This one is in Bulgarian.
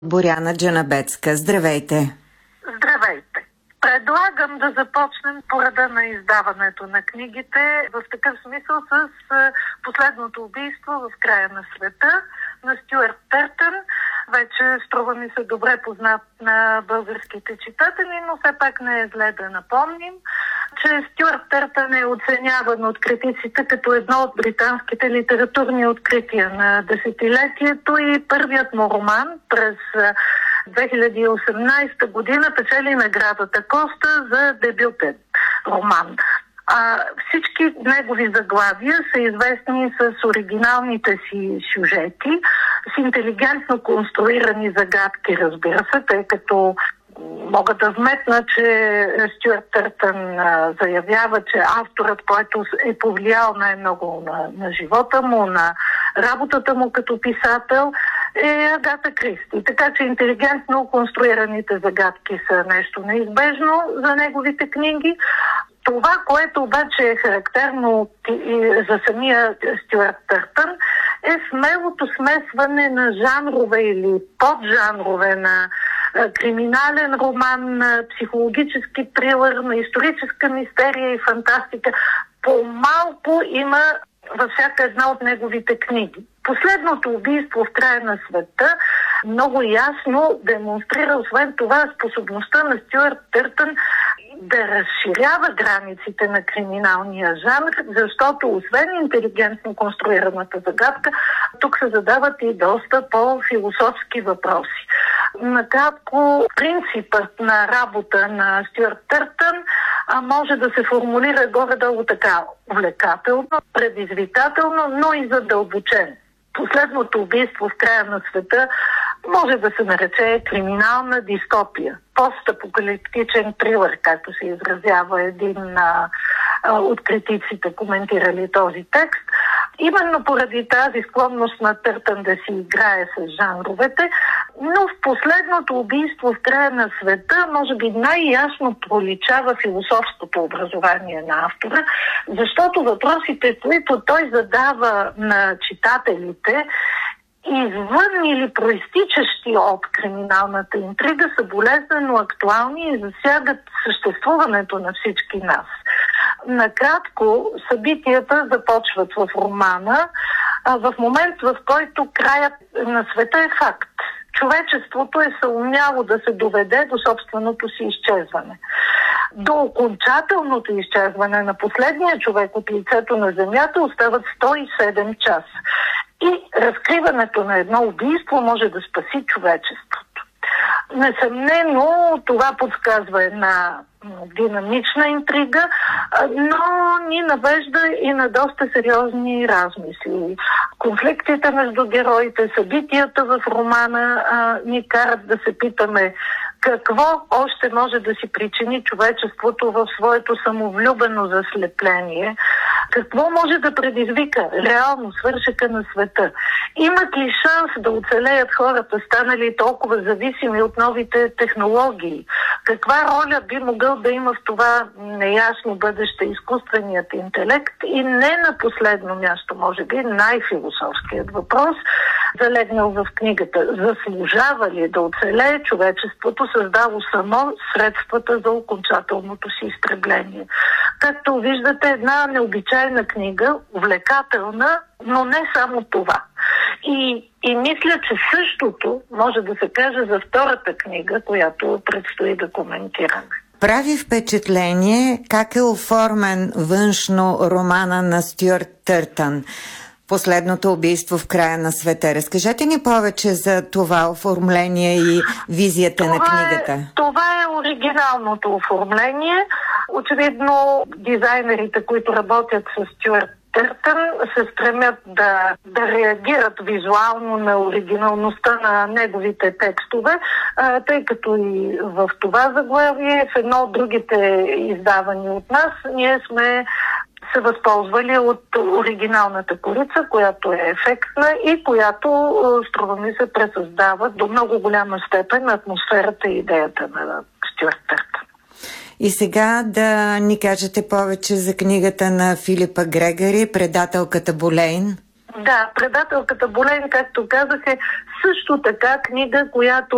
Боряна Джанабецка. Здравейте! Здравейте! Предлагам да започнем по реда на издаването на книгите, в такъв смисъл с последното убийство в края на света на Стюарт Търтън. Вече струва ми се добре познат на българските читатели, но все пак не е зле да напомним, че Стюарт Търтън е оценяван от критиците като едно от британските литературни открития на десетилетието и първият му роман през 2018 година печели наградата Коста за дебютен роман. Всички негови заглавия са известни с оригиналните си сюжети, с интелигентно конструирани загадки, разбира се, тъй като мога да вметна, че Стюарт Търтън заявява, че авторът, който е повлиял най-много на живота му, на работата му като писател, е Агата Кристи. Така че интелигентно конструираните загадки са нещо неизбежно за неговите книги. Това, което обаче е характерно за самия Стюарт Търтън, е смелото смесване на жанрове или поджанрове на криминален роман, на психологически трилър, на историческа мистерия и фантастика. По-малко има във всяка една от неговите книги. Последното убийство в края на света много ясно демонстрира, освен това, способността на Стюарт Търтън да разширява границите на криминалния жанр, защото освен интелигентно конструираната загадка, тук се задават и доста по-философски въпроси. Накратко, принципът на работа на Стюарт Търтън може да се формулира горе-долу така: увлекателно, предизвикателно, но и задълбочено. Последното убийство в края на света може да се нарече криминална дистопия. Постапокалиптичен трилър, както се изразява един от критиците, коментирали този текст. Именно поради тази склонност на Търтън да си играе с жанровете, но в последното убийство в края на света може би най-ясно проличава философското образование на автора, защото въпросите, които той задава на читателите, извън или проистичащи от криминалната интрига, са болезнено актуални и засягат съществуването на всички нас. Накратко, събитията започват в романа в момент, в който краят на света е факт. Човечеството е съумяло да се доведе до собственото си изчезване. До окончателното изчезване на последния човек от лицето на Земята остават 107 часа. И разкриването на едно убийство може да спаси човечеството. Несъмнено това подсказва една динамична интрига, но ни навежда и на доста сериозни размисли. Конфликтите между героите, събитията в романа ни карат да се питаме какво още може да си причини човечеството в своето самовлюбено заслепление, какво може да предизвика реално свършека на света. Имат ли шанс да оцелеят хората, станали толкова зависими от новите технологии? Каква роля би могъл да има в това неясно бъдеще изкуственият интелект? И не на последно място, може би, най-философският въпрос, залегнал в книгата: заслужава ли да оцелее човечеството, създало само средствата за окончателното си изтребление? Както виждате, една необичайна книга, увлекателна, но не само това. И мисля, че същото може да се каже за втората книга, която предстои да коментираме. Прави впечатление как е оформен външно романа на Стюарт Търтън. Последното убийство в края на света. Разкажете ни повече за това оформление и визията на книгата. Това е оригиналното оформление. Очевидно, дизайнерите, които работят с Стюарт Търтън, се стремят да реагират визуално на оригиналността на неговите текстове, тъй като и в това заглавие, в едно от другите издавани от нас, ние сме се възползвали от оригиналната корица, която е ефектна и която, струва ми се, пресъздава до много голяма степен атмосферата и идеята на Стюарт Търтън. И сега да ни кажете повече за книгата на Филипа Грегъри "Предателката Болейн". Да, "Предателката Болейн", както казах, е също така книга, която